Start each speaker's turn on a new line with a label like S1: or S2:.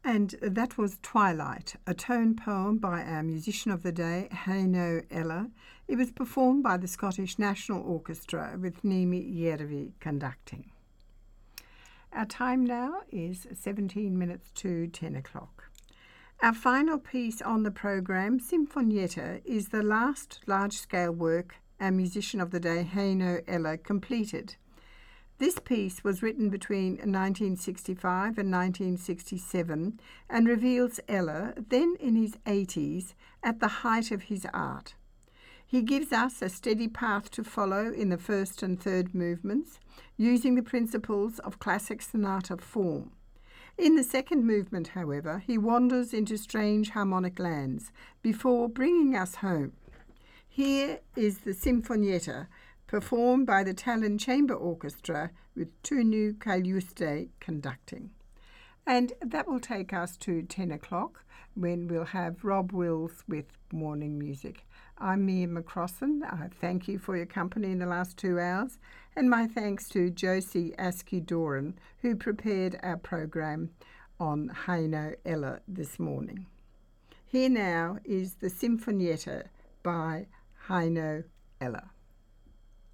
S1: And that was Twilight, a tone poem by our musician of the day, Heino Ella. It was performed by the Scottish National Orchestra with Niemi Järvi conducting. Our time now is 17 minutes to 10 o'clock. Our final piece on the program, Sinfonietta, is the last large-scale work our musician of the day, Heino Ella, completed. This piece was written between 1965 and 1967 and reveals Ella, then in his 80s, at the height of his art. He gives us a steady path to follow in the first and third movements, using the principles of classic sonata form. In the second movement, however, he wanders into strange harmonic lands before bringing us home. Here is the Sinfonietta, performed by the Tallinn Chamber Orchestra with Tunu Kaljuste conducting. And that will take us to 10 o'clock when we'll have Rob Wills with morning music. I'm Mia McCrossan. I thank you for your company in the last 2 hours, and my thanks to Josie Askew-Doran, who prepared our program on Heino Ella this morning. Here now is the Sinfonietta by Heino Ella.